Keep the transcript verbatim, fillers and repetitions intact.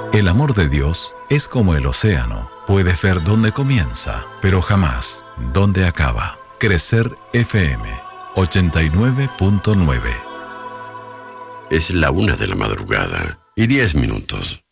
El amor de Dios es como el océano. Puedes ver dónde comienza, pero jamás dónde acaba. Crecer F M ochenta y nueve punto nueve. Es la una de la madrugada y diez minutos.